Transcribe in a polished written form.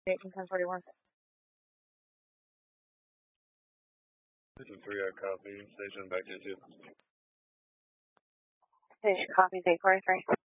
18-10-41. Station 3, I copy. Station back to 2. Station copies 843.